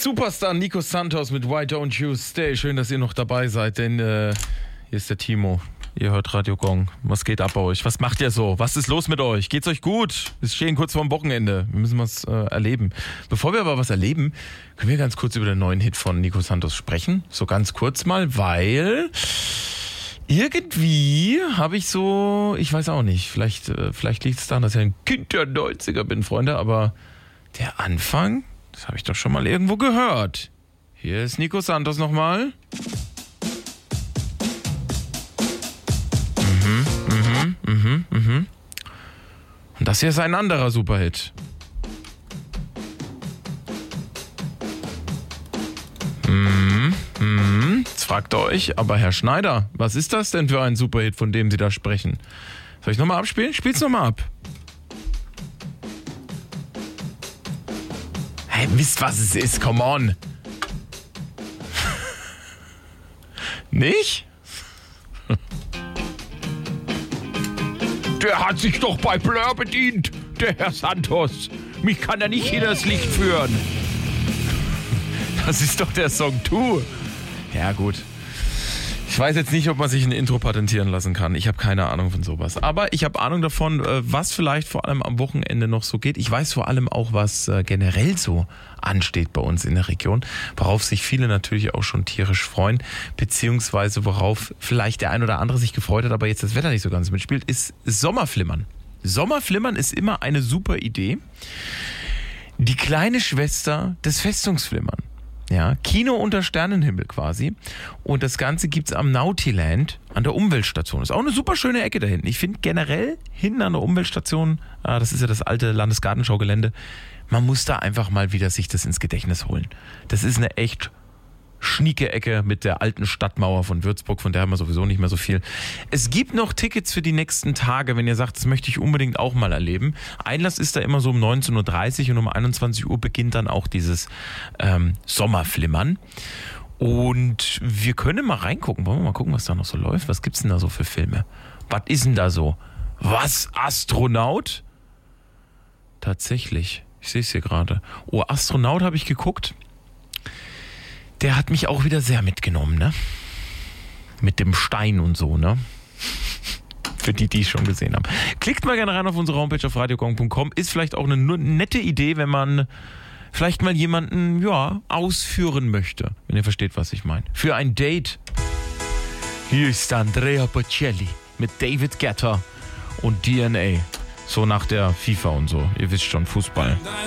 Superstar Nico Santos mit Why Don't You Stay. Schön, dass ihr noch dabei seid, denn hier ist der Timo. Ihr hört Radio Gong. Was geht ab bei euch? Was macht ihr so? Was ist los mit euch? Geht's euch gut? Wir stehen kurz vorm Wochenende. Wir müssen was erleben. Bevor wir aber was erleben, können wir ganz kurz über den neuen Hit von Nico Santos sprechen. So ganz kurz mal, weil irgendwie habe ich so, ich weiß auch nicht, vielleicht liegt es daran, dass ich ein Kind der 90er bin, Freunde, aber der Anfang, das habe ich doch schon mal irgendwo gehört. Hier ist Nico Santos nochmal. Und das hier ist ein anderer Superhit. Jetzt fragt ihr euch, aber Herr Schneider, was ist das denn für ein Superhit, von dem Sie da sprechen? Soll ich nochmal abspielen? Spiel's nochmal ab. Hey, wisst was es ist, come on. Nicht? Der hat sich doch bei Blur bedient, der Herr Santos. Mich kann er nicht hinters Licht führen. Das ist doch der Song 2. Ja gut. Ich weiß jetzt nicht, ob man sich ein Intro patentieren lassen kann. Ich habe keine Ahnung von sowas. Aber ich habe Ahnung davon, was vielleicht vor allem am Wochenende noch so geht. Ich weiß vor allem auch, was generell so ansteht bei uns in der Region. Worauf sich viele natürlich auch schon tierisch freuen. Beziehungsweise worauf vielleicht der ein oder andere sich gefreut hat, aber jetzt das Wetter nicht so ganz mitspielt, ist Sommerflimmern. Sommerflimmern ist immer eine super Idee. Die kleine Schwester des Festungsflimmern. Ja, Kino unter Sternenhimmel quasi. Und das Ganze gibt's am Nautiland an der Umweltstation. Ist auch eine super schöne Ecke da hinten. Ich finde generell hinten an der Umweltstation, das ist ja das alte Landesgartenschaugelände, man muss da einfach mal wieder sich das ins Gedächtnis holen. Das ist eine echt schnieke Ecke mit der alten Stadtmauer von Würzburg, von der haben wir sowieso nicht mehr so viel. Es gibt noch Tickets für die nächsten Tage, wenn ihr sagt, das möchte ich unbedingt auch mal erleben. Einlass ist da immer so um 19.30 Uhr und um 21 Uhr beginnt dann auch dieses Sommerflimmern. Und wir können mal reingucken. Wollen wir mal gucken, was da noch so läuft? Was gibt's denn da so für Filme? Was ist denn da so? Was? Astronaut? Tatsächlich. Ich sehe es hier gerade. Oh, Astronaut habe ich geguckt. Der hat mich auch wieder sehr mitgenommen, ne? Mit dem Stein und so, ne? Für die es schon gesehen haben. Klickt mal gerne rein auf unsere Homepage auf radiogong.com. Ist vielleicht auch eine nette Idee, wenn man vielleicht mal jemanden, ausführen möchte. Wenn ihr versteht, was ich meine. Für ein Date. Hier ist Andrea Bocelli mit David Guetta und DNA. So nach der FIFA und so. Ihr wisst schon, Fußball.